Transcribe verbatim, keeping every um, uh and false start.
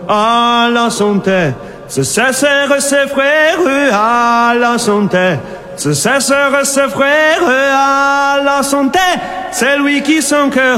à la santé. Ce cessèrent ses frères à la santé. Ce cessèrent ses frères à la santé. C'est lui qui son cœur